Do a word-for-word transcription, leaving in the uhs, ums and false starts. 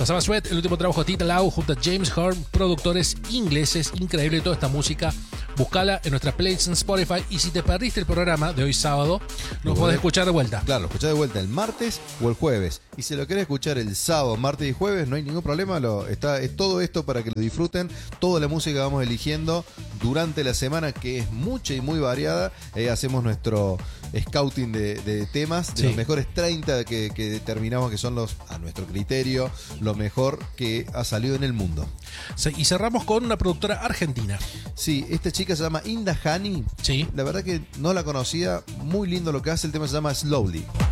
Pasaba Sweat, el último trabajo de Tita Lau junto a James Horn, productores ingleses. Increíble toda esta música. Buscala en nuestra playlist en Spotify. Y si te perdiste el programa de hoy sábado, nos podés escuchar de vuelta. Claro, lo escuchás de vuelta el martes o el jueves. Y si lo querés escuchar el sábado, martes y jueves, no hay ningún problema. Lo, está, es todo esto para que lo disfruten. Toda la música que vamos eligiendo durante la semana, que es mucha y muy variada. Eh, hacemos nuestro scouting de, de temas, de sí. los mejores treinta que, que determinamos que son los, a nuestro criterio, lo mejor que ha salido en el mundo. Sí, y cerramos con una productora argentina. Sí, esta chica se llama Inda Hani. Sí. La verdad que no la conocía. Muy lindo lo que hace. El tema se llama Slowly.